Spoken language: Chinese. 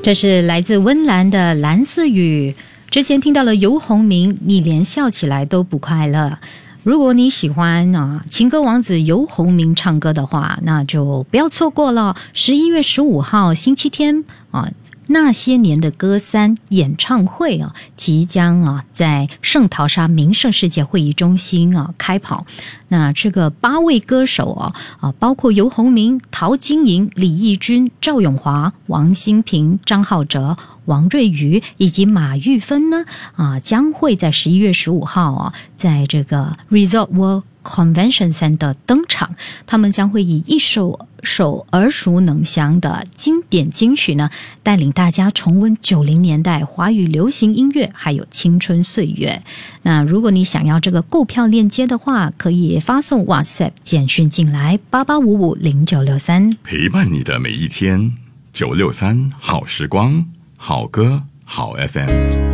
这是来自温岚的蓝色雨。之前听到了游鸿明，你连笑起来都不快乐。如果你喜欢情歌王子游鸿明唱歌的话，那就不要错过了11月15号星期天那些年的歌3演唱会即将在圣淘沙名胜世界会议中心开跑。那这个8位歌手包括游鸿明、陶晶莹、李翊君、赵咏华、王心平、张浩哲、王瑞瑜以及马玉芬呢将会在11月15号在这个 Resort World Convention Center 登场。他们将会以一首首耳熟能详的经典金曲呢，带领大家重温90年代华语流行音乐还有青春岁月。那如果你想要这个购票链接的话，可以发送 WhatsApp 简讯进来88550963， 陪伴你的每一天，963好时光，好歌好 FM。